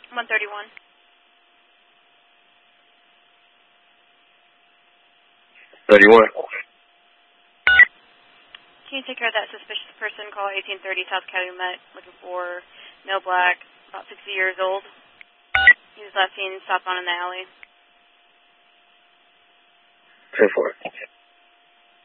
131. 31. Can you take care of that suspicious person? Call 1830 South Calumet, looking for male black, about 60 years old. He was last seen southbound in the alley. 10-4.